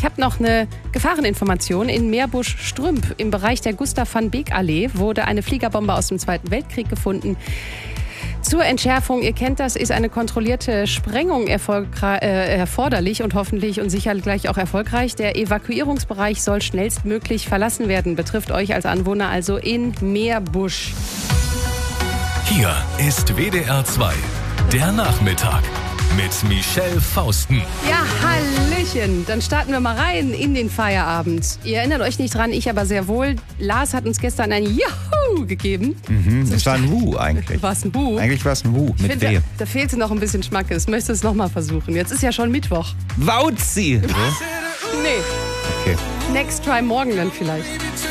Ich habe noch eine Gefahreninformation. In Meerbusch-Strümp im Bereich der Gustav-van-Beek-Allee wurde eine Fliegerbombe aus dem Zweiten Weltkrieg gefunden. Zur Entschärfung, ihr kennt das, ist eine kontrollierte Sprengung erforderlich und hoffentlich und sicher gleich auch erfolgreich. Der Evakuierungsbereich soll schnellstmöglich verlassen werden. Betrifft euch als Anwohner also in Meerbusch. Hier ist WDR 2, der Nachmittag mit Michelle Fausten. Ja, Hallöchen. Dann starten wir mal rein in den Feierabend. Ihr erinnert euch nicht dran, ich aber sehr wohl. Lars hat uns gestern ein Yahoo gegeben. Das war ein Wu eigentlich. War es ein Wu? Eigentlich war es ein Wu mit W. Da fehlte noch ein bisschen Schmackes. Möchtest du es nochmal versuchen? Jetzt ist ja schon Mittwoch. Wauzi! Nee. Okay. Next try morgen dann vielleicht.